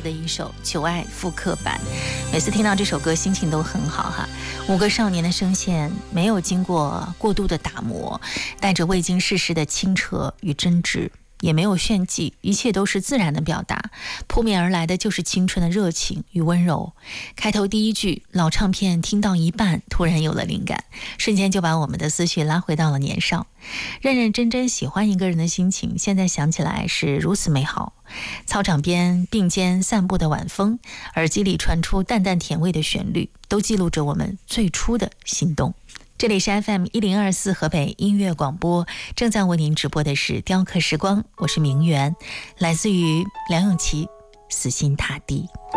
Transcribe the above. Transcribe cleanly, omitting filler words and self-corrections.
的一首《求爱复刻版》，每次听到这首歌心情都很好哈。5个少年的声线没有经过过度的打磨，带着未经世事的清澈与真挚，也没有炫技，一切都是自然的表达，扑面而来的就是青春的热情与温柔。开头第一句，老唱片听到一半突然有了灵感，瞬间就把我们的思绪拉回到了年少，认认真真喜欢一个人的心情，现在想起来是如此美好。操场边并肩散步的晚风，耳机里传出淡淡甜味的旋律，都记录着我们最初的心动。这里是 FM1024 河北音乐广播，正在为您直播的是雕刻时光，我是明媛，来自于梁咏琪，死心塌地。